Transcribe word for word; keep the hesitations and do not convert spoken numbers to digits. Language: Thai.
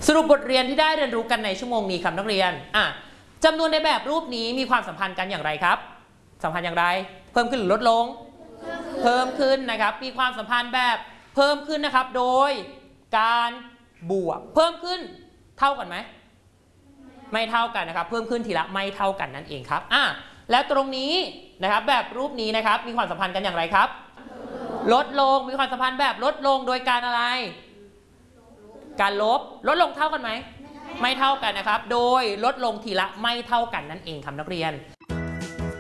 สรุปบทเรียนที่ได้เรียนรู้กันในชั่วโมงนี้ครับนักเรียนอ่ะจำนวนในแบบรูปนี้มีความสัมพันธ์กันอย่างไรครับสัมพันธ์อย่างไรเพิ่มขึ้นหรือลดลงเพิ่มขึ้นนะครับมีความสัมพันธ์แบบเพิ่มขึ้นนะครับโดยการบวกเพิ่มขึ้นเท่ากันไหมไม่เท่ากันนะครับเพิ่มขึ้นทีละไม่เท่ากันนั่นเองครับอ่ะแล้วตรงนี้นะครับแบบรูปนี้นะครับมีความสัมพันธ์กันอย่างไรครับลดลงมีความสัมพันธ์แบบลดลงโดยการอะไรการลบลดลงเท่ากันไหมไม่เท่ากันนะครับโดยลดลงทีละไม่เท่ากันนั่นเองครับนักเรียน